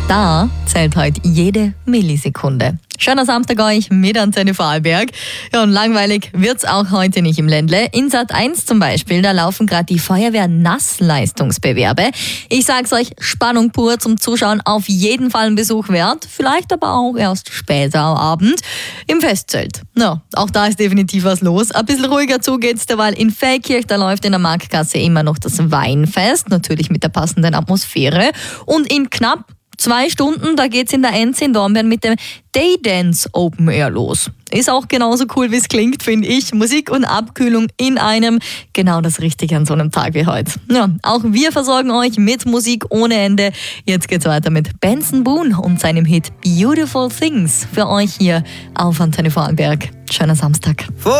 Da zählt heute jede Millisekunde. Schöner Samstag euch mit Antenne Vorarlberg. Ja, und langweilig wird's auch heute nicht im Ländle. In Sat.1 zum Beispiel, da laufen gerade die Feuerwehr-Nassleistungsbewerbe. Ich sag's euch, Spannung pur zum Zuschauen, auf jeden Fall ein Besuch wert. Vielleicht aber auch erst später am Abend im Festzelt. Ja, auch da ist definitiv was los. Ein bisschen ruhiger zugeht's derweil in Feldkirch. Da läuft in der Marktgasse immer noch das Weinfest, natürlich mit der passenden Atmosphäre. Und in knapp 2 Stunden, da geht's in der Enz in Dornbirn mit dem Daydance Open Air los. Ist auch genauso cool, wie es klingt, finde ich. Musik und Abkühlung in einem. Genau das Richtige an so einem Tag wie heute. Ja, auch wir versorgen euch mit Musik ohne Ende. Jetzt geht's weiter mit Benson Boone und seinem Hit Beautiful Things für euch hier auf Antenne Vorarlberg. Schöner Samstag.